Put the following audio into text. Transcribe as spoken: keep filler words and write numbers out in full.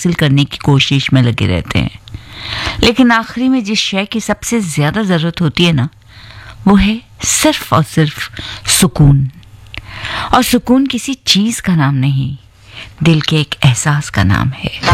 हासिल करने की कोशिश में लगे रहते हैं, लेकिन आखिरी में जिस शय की सबसे ज्यादा जरूरत होती है ना, वो है सिर्फ और सिर्फ सुकून। और सुकून किसी चीज का नाम नहीं, दिल के एक एहसास का नाम है।